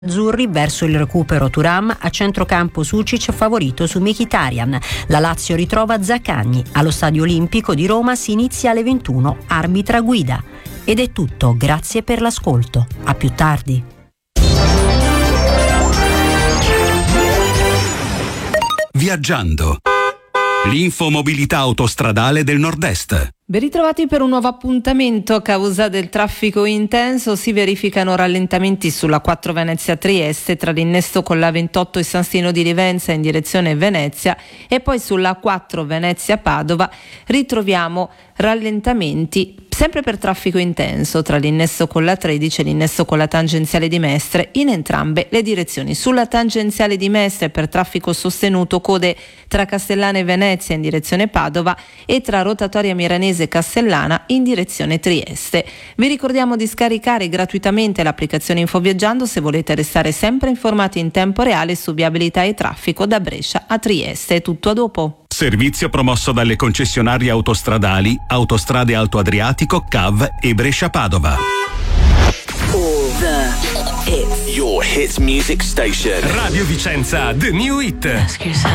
azzurri verso il recupero Thuram, a centrocampo Sucic favorito su Mkhitaryan. La Lazio ritrova Zaccagni. Allo Stadio Olimpico di Roma si inizia alle 21, arbitra guida. Ed è tutto, grazie per l'ascolto. A più tardi. Viaggiando. L'infomobilità autostradale del Nord-Est. Ben ritrovati per un nuovo appuntamento. A causa del traffico intenso si verificano rallentamenti sulla 4 Venezia-Trieste tra l'innesto con la 28 e San Stino di Livenza in direzione Venezia, e poi sulla 4 Venezia-Padova ritroviamo rallentamenti sempre per traffico intenso tra l'innesto con la 13 e l'innesto con la tangenziale di Mestre in entrambe le direzioni. Sulla tangenziale di Mestre per traffico sostenuto code tra Castellana e Venezia in direzione Padova e tra Rotatoria Milanese e Castellana in direzione Trieste. Vi ricordiamo di scaricare gratuitamente l'applicazione Infoviaggiando se volete restare sempre informati in tempo reale su viabilità e traffico da Brescia a Trieste. Tutto a dopo. Servizio promosso dalle concessionarie autostradali Autostrade Alto Adriatico, CAV e Brescia-Padova. All the hits. Your hits music station. Radio Vicenza, The New Hit.